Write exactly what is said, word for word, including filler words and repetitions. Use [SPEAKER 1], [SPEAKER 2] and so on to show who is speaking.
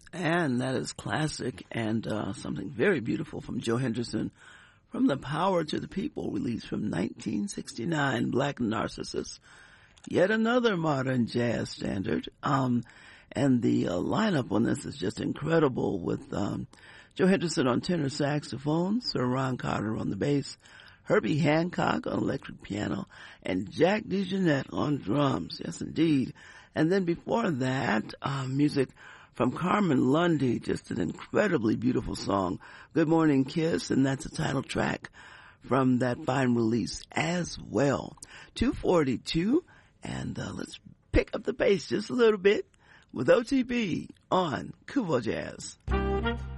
[SPEAKER 1] And that is classic and uh, something very beautiful from Joe Henderson from The Power to the People, released from nineteen sixty-nine, Black Narcissus. Yet another modern jazz standard. Um, and the uh, lineup on this is just incredible with um, Joe Henderson on tenor saxophone, Sir Ron Carter on the bass, Herbie Hancock on electric piano, and Jack DeJohnette on drums. Yes, indeed. And then before that, uh, music from Carmen Lundy, just an incredibly beautiful song, Good Morning Kiss, and that's the title track from that fine release as well. two forty-two, and uh, let's pick up the pace just a little bit with O T B on Kubo Jazz.